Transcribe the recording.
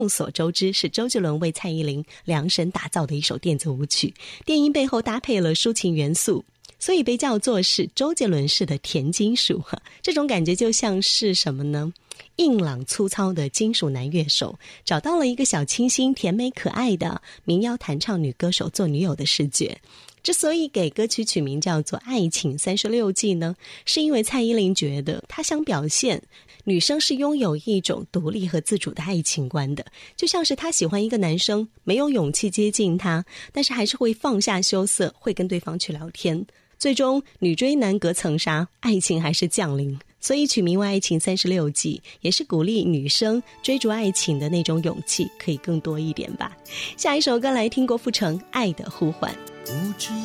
众所周知是周杰伦为蔡依林量身打造的一首电子舞曲，电音背后搭配了抒情元素，所以被叫做是周杰伦式的甜金属。这种感觉就像是什么呢？硬朗粗糙的金属男乐手找到了一个小清新甜美可爱的民谣弹唱女歌手做女友的视觉。之所以给歌曲取名叫做《爱情36计》呢，是因为蔡依林觉得她想表现女生是拥有一种独立和自主的爱情观的，就像是她喜欢一个男生，没有勇气接近他，但是还是会放下羞涩，会跟对方去聊天，最终女追男隔层纱，爱情还是降临。所以取名为《爱情36计》，也是鼓励女生追逐爱情的那种勇气可以更多一点吧。下一首歌来听郭富城《爱的呼唤》。